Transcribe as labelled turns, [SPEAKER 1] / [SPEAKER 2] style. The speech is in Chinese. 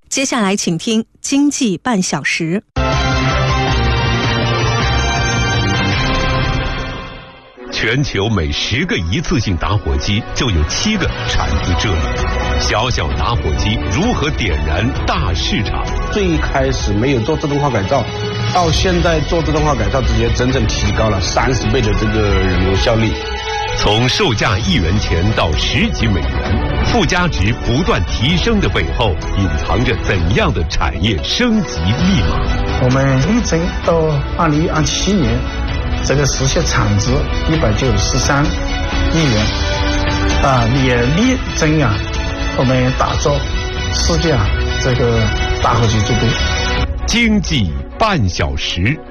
[SPEAKER 1] 接下来请听经济半小时。
[SPEAKER 2] 全球每10个一次性打火机就有7个产自这里。小小打火机如何点燃大市场？
[SPEAKER 3] 最开始没有做自动化改造，到现在做自动化改造，直接整整提高了30倍的这个人工效率。
[SPEAKER 2] 从售价1元钱到10几美元，附加值不断提升的背后，隐藏着怎样的产业升级密码？
[SPEAKER 4] 我们力争到2027年，这个实现产值193亿元，也力争我们打造世界这个打火机之都。
[SPEAKER 2] 经济半小时。